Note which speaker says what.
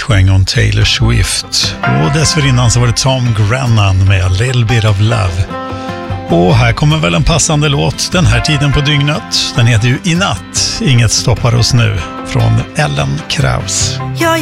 Speaker 1: sjöng hon Taylor Swift. Och dessförinnan så var det Tom Grennan med A Little Bit of Love. Och här kommer väl en passande låt den här tiden på dygnet. Den heter ju I natt, inget stoppar oss nu, från Ellen Kraus.
Speaker 2: Ja,